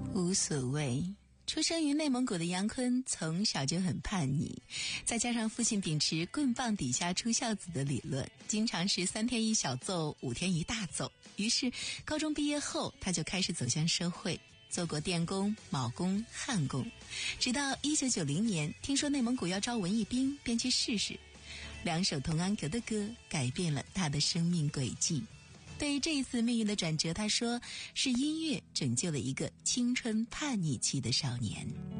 无所谓。出生于内蒙古的杨坤从小就很叛逆，再加上父亲秉持棍棒底下出孝子的理论，经常是3天一小奏5天一大奏。于是高中毕业后他就开始走向社会，做过电工、铆工、焊工，直到1990年听说内蒙古要招文艺兵，便去试试。2首童安格的歌改变了他的生命轨迹。对于这一次命运的转折，他说是音乐拯救了一个青春叛逆期的少年。